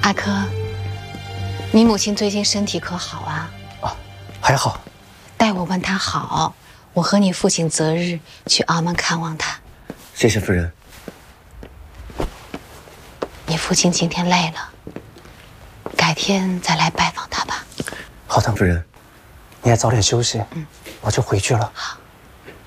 阿珂，你母亲最近身体可好啊？ 啊，还好。 代我问她好，我和你父亲择日去澳门看望她。 谢谢夫人。 你父亲今天累了，改天再来拜访他吧。 好的，夫人，你也早点休息。我就回去了。 好。